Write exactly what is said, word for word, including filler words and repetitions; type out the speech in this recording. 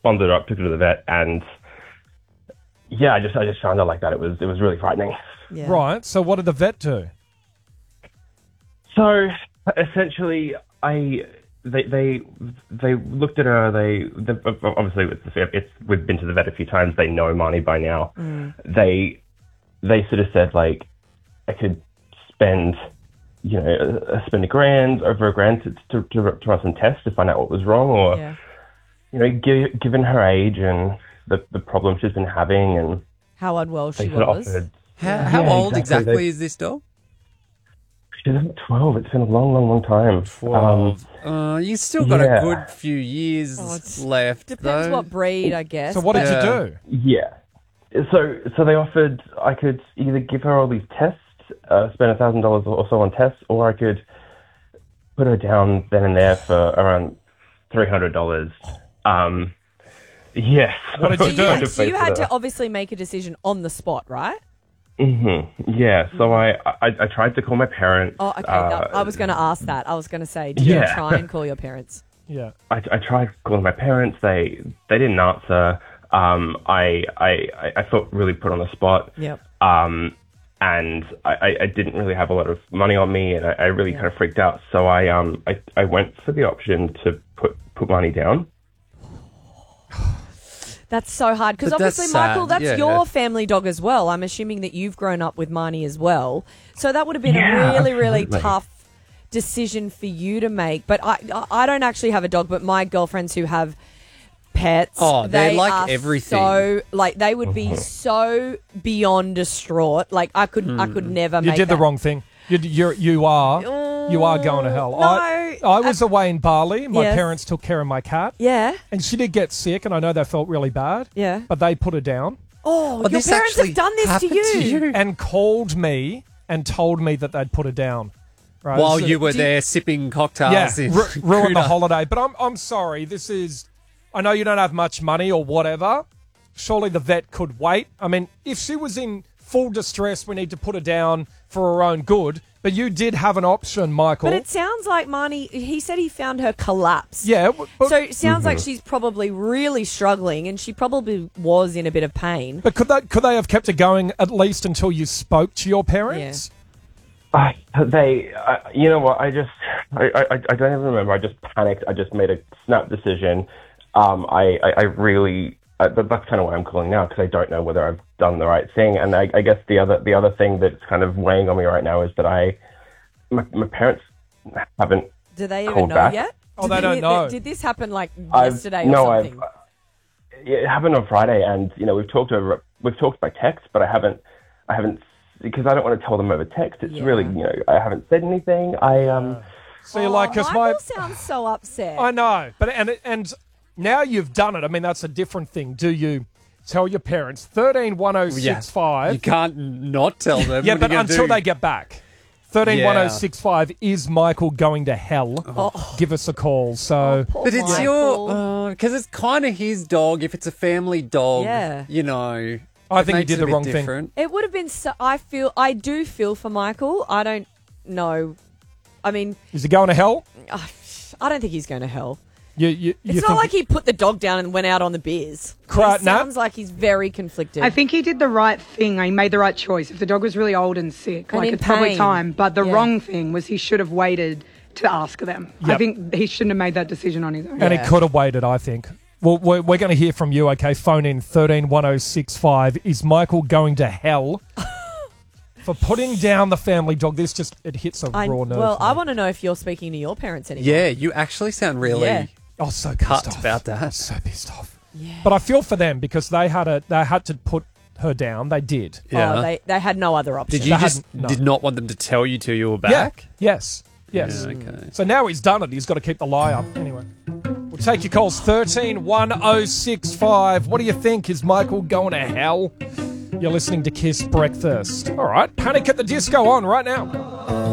bundled her up, took her to the vet, and yeah, I just I just found out like that. It was it was really frightening. Yeah. Right. So what did the vet do? So essentially, I they they they looked at her. They, they obviously it's, it's we've been to the vet a few times. They know Marnie by now. Mm. They they sort of said like I could spend you know uh, spend a grand over a grand to to, to, to run some tests to find out what was wrong, or Yeah. you know gi- given her age and the the problem she's been having, and How unwell she they sort of was. offered. How, how Yeah, old exactly. exactly They- is this dog? She's about twelve. It's been a long, long, long time. Twelve. Uh, you still got yeah. a good few years Oh, it's- left. Depends though. what breed, I guess. So what did but- you Yeah. do? Yeah. So so they offered I could either give her all these tests, uh, spend a thousand dollars or so on tests, or I could put her down then and there for around three hundred dollars. Um, yes. What did you So do? you, Kind had, of so you face had her. to obviously make a decision on the spot, right? Mm-hmm. Yeah. So I, I I tried to call my parents. Oh, okay. uh, no, I was going to ask that. I was going to say, did you Yeah. try and call your parents? Yeah. I, I tried calling my parents. They they didn't answer. Um, I, I I I felt really put on the spot. Yep. Um, and I, I- I didn't really have a lot of money on me, and I, I really Yeah. kind of freaked out. So I um I, I went for the option to put put money down. That's so hard because But that's obviously, Michael, sad, that's yeah. your family dog as well. I'm assuming that you've grown up with Marnie as well. So that would have been Yeah, a really, really absolutely. tough decision for you to make. But I, I I don't actually have a dog, but my girlfriends who have pets, Oh, they're they like are everything. So like they would be so beyond distraught. Like I could, I could never. You make did the that. wrong thing. You you you are you are going to hell. No, I I was away in Bali. My Yes. parents took care of my cat, Yeah, and she did get sick, and I know they felt really bad. yeah. But they put her down Oh, your this parents actually have done this to happened you. to you? and called me and told me that they'd put her down. Right? While So- you were there sipping cocktails. yeah, in ru- ruined the Kuta. holiday. But I'm I'm sorry. This is. I know you don't have much money or whatever. Surely the vet could wait. I mean, if she was in full distress, we need to put her down for her own good. But you did have an option, Michael. But it sounds like Marnie, he said he found her collapse. yeah. w- But, So it sounds like she's probably really struggling and she probably was in a bit of pain. but could they could they have kept it going at least until you spoke to your parents? I, they, I, you know what? I just, I, I, I don't even remember. I just panicked. I just made a snap decision. Um, I, I, I really, uh, but that's kind of why I'm calling now, because I don't know whether I've done the right thing. And I, I guess the other, the other thing that's kind of weighing on me right now is that I, my, my parents haven't. Do they even Called know back? yet? Oh, Did they don't know. Did this happen like I've- yesterday or no, something? I've, it happened on Friday, and you know we've talked over, we've talked by text, but I haven't, I haven't, because I don't want to tell them over text. It's Yeah. really, you know, I haven't said anything. I um. So you're like, oh, because Michael my sounds so upset. I know, but and and now you've done it. I mean, that's a different thing. Do you tell your parents thirteen one zero six You five? can't not tell them. Yeah, What are but you gonna until do? they get back. thirteen one zero six five, is Michael going to hell? Oh. Give us a call. So, Poor But it's Michael. your because it's kind of his dog. If it's a family dog, Yeah. you know. I it think he makes did it the a bit wrong thing. different. It would have been so. I feel. I do feel for Michael. I don't know. I mean, is he going to hell? I don't think he's going to hell. You, you, you It's not think- like he put the dog down and went out on the beers. Cry- It Nat? sounds like he's very conflicted. I think he did the right thing. He made the right choice. If the dog was really old and sick, And like in it's probably pain. time. But the Yeah. wrong thing was he should have waited to ask them. I Yep. think he shouldn't have made that decision on his own. And Yeah. he could have waited, I think. Well, we're, we're going to hear from you, okay? Phone in thirteen one zero six five. Is Michael going to hell for putting down the family dog? This just, it hits a I, raw nerve. well, for I me. want to know if you're speaking to your parents anymore. Yeah, you actually sound really. Yeah. Oh, so pissed cut off. about that. So pissed off. Yeah. But I feel for them because they had a they had to put her down. They did. Yeah. Oh, they, they had no other option. Did you They just hadn't- no. did not want them to tell you till you were back? Yeah. Yes. Yes. Yeah, okay. So now he's done it. He's got to keep the lie up. Anyway, we'll take your calls. thirteen one zero six five. What do you think? Is Michael going to hell? You're listening to Kiss Breakfast. All right. Panic at the Disco on right now.